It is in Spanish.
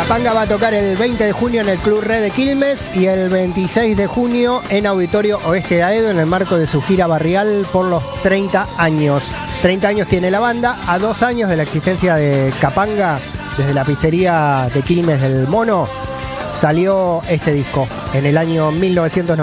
Capanga va a tocar el 20 de junio en el Club Red de Quilmes y el 26 de junio en Auditorio Oeste de Aedo en el marco de su gira barrial por los 30 años. 30 años tiene la banda, a 2 años de la existencia de Capanga, desde la pizzería de Quilmes del Mono, salió este disco en el año 1990.